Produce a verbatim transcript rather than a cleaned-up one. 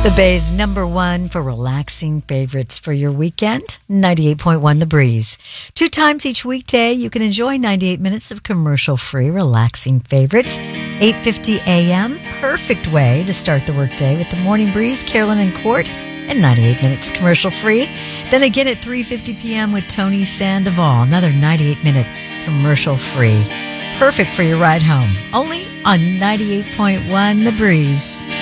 The Bay's number one for relaxing favorites for your weekend, ninety-eight point one The Breeze. Two times each weekday, you can enjoy ninety-eight minutes of commercial-free relaxing favorites. eight fifty a.m., perfect way to start the workday with the Morning Breeze, Carolyn and Court, and ninety-eight minutes commercial-free. Then again at three fifty p.m. with Tony Sandoval, another ninety-eight minute commercial-free. Perfect for your ride home, only on ninety-eight point one The Breeze.